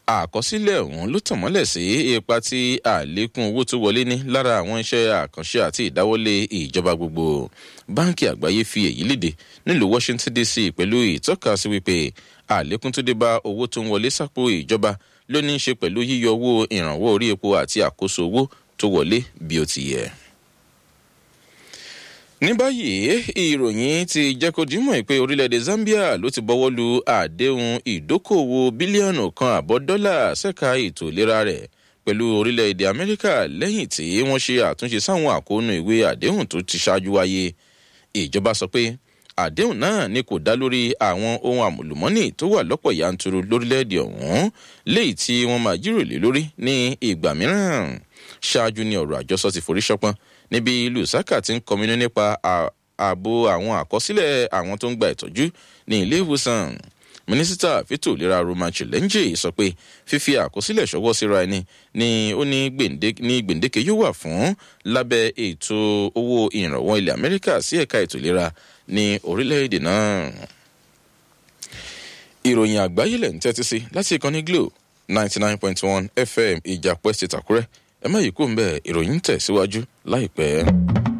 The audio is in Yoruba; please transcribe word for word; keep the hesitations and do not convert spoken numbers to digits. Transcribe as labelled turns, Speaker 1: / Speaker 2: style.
Speaker 1: àkọsílẹ̀ ọ̀hún ló tàn mọ́lẹ̀ sí ipa tí àlékún owó tó wọlé ní lára àwọn iṣẹ́ àkànṣe àti ìdáwọ́lé ìjọba gbogbo. báńkì àgbáyé fi èyí léde nílùú washington dc pẹ̀lú ìtọ́kasí wípé àlékún tó dé bá owó tó ń wọlé sápò ìjọba ló ní í ṣe pẹ̀lú yíyọ owó ìrànwọ́ orí epo àti àkóso owó tó wọlé bí ó ti yẹ. ní báyìí ìròyìn ti jẹ́ kó dímọ̀ pé orílẹ̀-èdè zambia ló ti bọ́wọ́ lu àdéhùn ìdókòwò bílíọ̀nù kan àbọ̀ dọ́là ṣẹ́ka ètò ìlera rẹ̀ pẹ̀lú orílẹ̀-èdè amẹ́ríkà lẹ́yìn tí wọ́n ṣe àtúnṣe sáwọn àkóónú ìwé àdéhùn tó ti ṣáájú wáyé. ìjọba sọ pé àdéhùn náà ni kò dá lórí àwọn ohun àmùlùmọ́nì tó wà lọ́pọ̀ yanturu lórílẹ̀-èdè ọ̀hún léyìí tí wọ́n máa jíròrò lé lórí ní ìgbà mìíràn. ṣáájú ni ọ̀rọ̀ àjọsọ ti forí ṣọpọ́n níbi lusaka ti ń kọminú nípa ààbò àwọn àkọsílẹ̀ àwọn tó ń gba ìtọ́jú ní ilé ìwòsàn. mínísítà fẹ́tò ìlera roman chilenje sọ pé fífi àkọsílẹ̀ ṣọwọ́ síra ẹni ni ó ní gbèǹdéke yóò wà fún lábẹ́ ètò owó ìrànwọ́ ilẹ̀ amẹ́ríkà sí ẹ̀ka ètò ìlera ní orílẹ̀-èdè náà. ìròyìn àgbáyé lẹ̀ ń tẹ́tí sí láti ìkànnì glo ninety nine point one fm ìjàpẹ́ ṣe tàkúrẹ́ ẹ má yìí kó ń bẹ ìròyìn tẹ̀síwájú láìpẹ́.